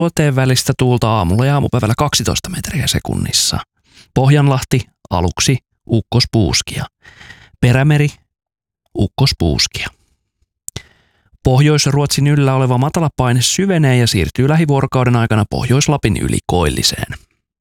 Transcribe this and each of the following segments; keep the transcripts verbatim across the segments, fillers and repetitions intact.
luoteen välistä tuulta aamulla ja aamupäivällä kaksitoista metriä sekunnissa. Pohjanlahti aluksi ukkospuuskia. Perämeri ukkospuuskia. Pohjois-Ruotsin yllä oleva matalapaine syvenee ja siirtyy lähivuorokauden aikana Pohjois-Lapin yli koilliseen.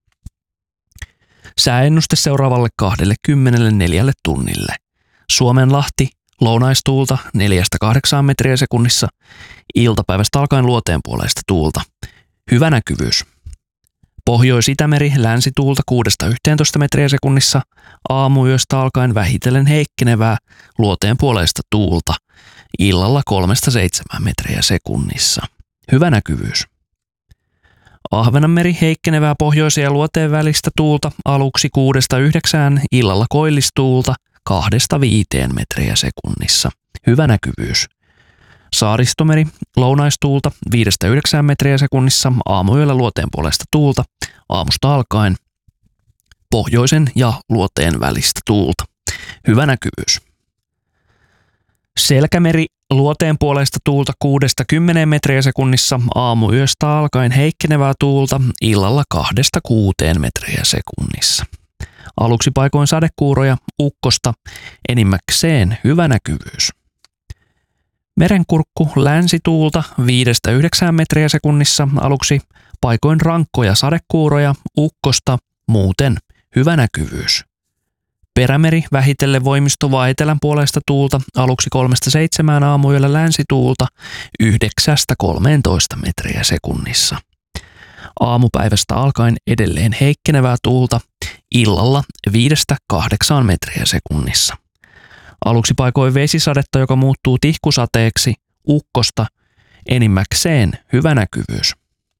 Sääennuste seuraavalle kaksikymmentäneljä tunnille. Suomenlahti lounaistuulta neljästä kahdeksaan metriä sekunnissa. Iltapäivästä alkaen luoteen puoleista tuulta. Hyvä näkyvyys. Pohjois-Itämeri länsituulta kuudesta yhteentoista metriä sekunnissa. Aamuyöstä alkaen vähitellen heikkenevää luoteen puoleista tuulta. Illalla kolmesta seitsemään metriä sekunnissa. Hyvä näkyvyys. Ahvenanmeri heikkenevää pohjoisen ja luoteen välistä tuulta aluksi kuudesta yhdeksään, illalla koillistuulta kahdesta viiteen metriä sekunnissa. Hyvä näkyvyys. Saaristomeri lounaistuulta viidestä yhdeksään metriä sekunnissa, aamuyöllä luoteen puolesta tuulta, aamusta alkaen pohjoisen ja luoteen välistä tuulta. Hyvä näkyvyys. Selkämeri luoteen puolesta tuulta kuudesta kymmeneen metriä sekunnissa, aamuyöstä alkaen heikkenevää tuulta, illalla kahdesta kuuteen metriä sekunnissa. Aluksi paikoin sadekuuroja, ukkosta, enimmäkseen hyvä näkyvyys. Merenkurkku länsituulta viidestä yhdeksään metriä sekunnissa, aluksi paikoin rankkoja sadekuuroja, ukkosta, muuten hyvä näkyvyys. Perämeri vähitellen voimistuvaa etelän puolesta tuulta, aluksi kolmesta seitsemään aamuyöllä länsituulta, yhdeksästä kolmeentoista metriä sekunnissa. Aamupäivästä alkaen edelleen heikkenevää tuulta, illalla viidestä kahdeksaan metriä sekunnissa. Aluksi paikoin vesisadetta, joka muuttuu tihkusateeksi, ukkosta, enimmäkseen hyvä näkyvyys.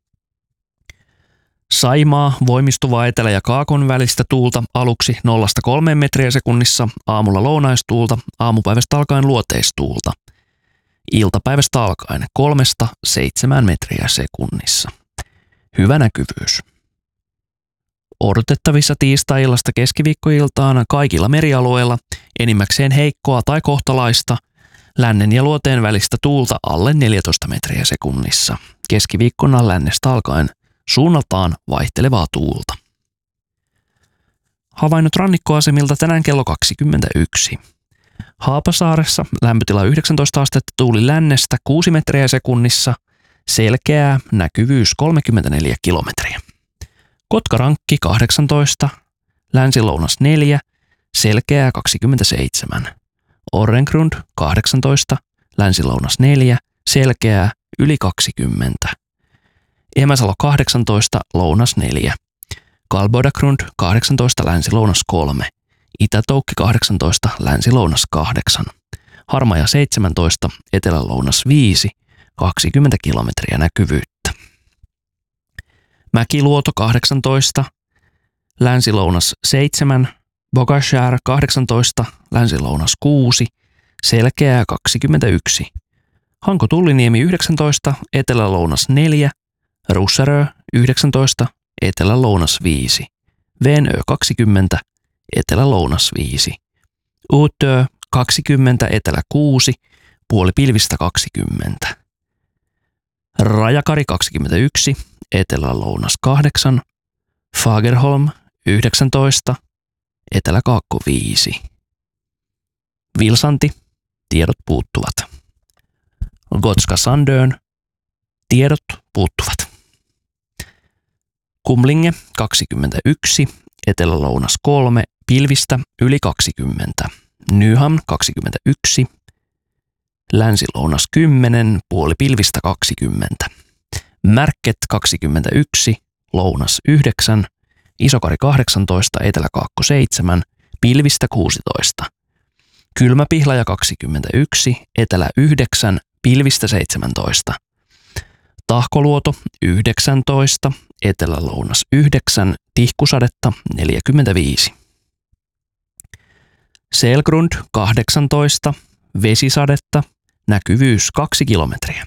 Saimaa voimistuvaa etelä- ja kaakon välistä tuulta aluksi nollasta kolmeen metriä sekunnissa, aamulla lounaistuulta, aamupäivästä alkaen luoteistuulta. Iltapäivästä alkaen kolmesta seitsemään metriä sekunnissa. Hyvä näkyvyys. Odotettavissa tiistai-illasta keskiviikkoiltaan kaikilla merialueilla enimmäkseen heikkoa tai kohtalaista, lännen ja luoteen välistä tuulta alle neljätoista metriä sekunnissa. Keskiviikkona lännestä alkaen suunnaltaan vaihtelevaa tuulta. Havainnot rannikkoasemilta tänään kello kaksikymmentäyksi. Haapasaaressa lämpötila yhdeksäntoista astetta, tuuli lännestä kuusi metriä sekunnissa, selkeää, näkyvyys kolmekymmentäneljä kilometriä. Kotkarankki kahdeksantoista, länsi-lounas neljä, selkeää kaksikymmentäseitsemän. Orrengrund kahdeksantoista, länsi-lounas neljä, selkeää yli kaksikymmentä. Emäsalo kahdeksantoista, lounas neljä. Kalbodagrund kahdeksantoista, länsi-lounas kolme. Itätoukki kahdeksantoista, länsi-lounas kahdeksan. Harmaja seitsemäntoista, etelä-lounas viisi, kaksikymmentä kilometriä näkyvyyttä. Mäkiluoto kahdeksantoista, länsi-lounas seitsemän. Bogashär kahdeksantoista, länsi-lounas kuusi, selkeää kaksikymmentäyksi. Hanko-Tulliniemi yhdeksäntoista, etelä-lounas neljä. Russerö yhdeksäntoista, etelä-lounas viisi. Venö kaksikymmentä, etelä-lounas viisi. Uutö kaksikymmentä, etelä kuusi, puoli pilvistä kaksikymmentä. Rajakari kaksikymmentäyksi, etelä-lounas kahdeksan. Fagerholm yhdeksäntoista, etelä-kaakko viisi. Vilsanti, tiedot puuttuvat. Gotska Sandön, tiedot puuttuvat. Kumlinge kaksikymmentäyksi, etelä-lounas kolme, pilvistä yli kaksikymmentä. Nyhamn kaksikymmentäyksi, länsi-lounas kymmenen, puoli pilvistä kaksikymmentä. Märket kaksikymmentäyksi, lounas yhdeksän, Isokari kahdeksantoista, etelä-kaakko seitsemän, pilvistä kuusitoista. Kylmäpihlaja kaksikymmentäyksi, etelä yhdeksän, pilvistä seitsemäntoista. Tahkoluoto yhdeksäntoista, etelä-lounas yhdeksän, tihkusadetta neljäkymmentäviisi. Selgrund kahdeksantoista, vesisadetta, näkyvyys kaksi kilometriä.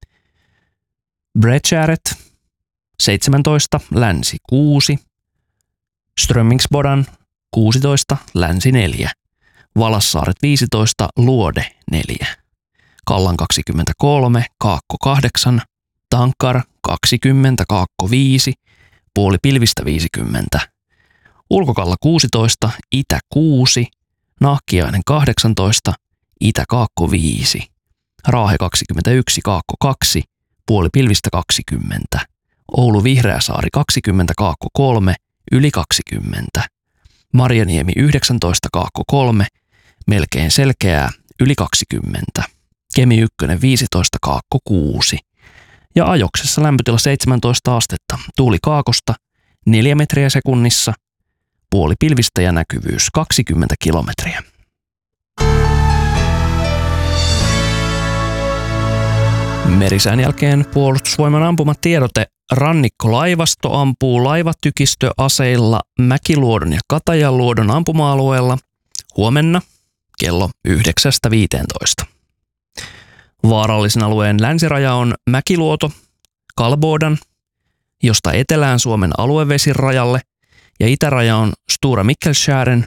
Bredgäret seitsemäntoista, länsi kuusi. Strömmingsbodan kuusitoista, länsi neljä. Valassaaret viisitoista, luode neljä. Kallan kaksikymmentäkolme, kaakko kahdeksan, Tankar kaksikymmentä, Kaakko viisi, puoli pilvistä viisikymmentä. Ulkokalla kuusitoista, Itä kuusi, Nahkiainen kahdeksantoista, Itä Kaakko viisi. Raahe kaksikymmentäyksi, Kaakko kaksi, puoli pilvistä kaksikymmentä. Oulu Vihreäsaari kaksikymmentä, Kaakko kolme, yli kaksikymmentä. Marjaniemi yhdeksäntoista, Kaakko kolme, melkein selkeää, yli kaksikymmentä. Kemi yksi viisitoista, Kaakko kuusi. Ja Ajoksessa lämpötila seitsemäntoista astetta. Tuuli kaakosta neljä metriä sekunnissa. Puoli pilvistä ja näkyvyys kaksikymmentä kilometriä. Merisään jälkeen Puolustusvoiman ampumatiedote. Rannikkolaivasto ampuu laivatykistöaseilla Mäkiluodon ja Katajanluodon ampuma-alueella huomenna kello yhdeksästä viiteentoista. Vaarallisen alueen länsiraja on Mäkiluoto, Kalbodan, josta etelään Suomen aluevesirajalle, ja itäraja on Stora Mikkelskären,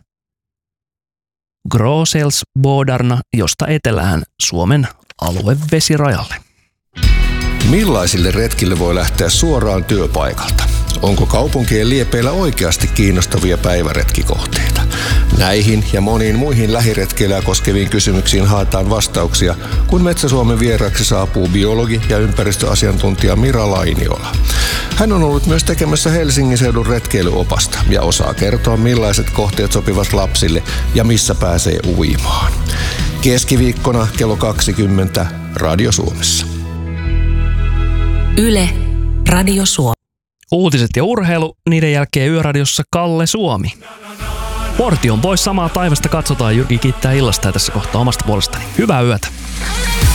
Gråselsbodarna, josta etelään Suomen aluevesirajalle. Millaisille retkille voi lähteä suoraan työpaikalta? Onko kaupunkien liepeillä oikeasti kiinnostavia päiväretkikohteita? Näihin ja moniin muihin lähiretkeilyä koskeviin kysymyksiin haetaan vastauksia, kun Metsä-Suomen vieraksi saapuu biologi- ja ympäristöasiantuntija Mira Lainiola. Hän on ollut myös tekemässä Helsingin seudun retkeilyopasta ja osaa kertoa, millaiset kohteet sopivat lapsille ja missä pääsee uimaan. Keskiviikkona kello kaksikymmentä Radio Suomessa. Yle, Radio Suomi. Uutiset ja urheilu, niiden jälkeen Yöradiossa Kalle Suomi. Portti on pois, samaa taivasta katsotaan. Jyrki kiittää illasta ja tässä kohtaa omasta puolestani. Hyvää yötä.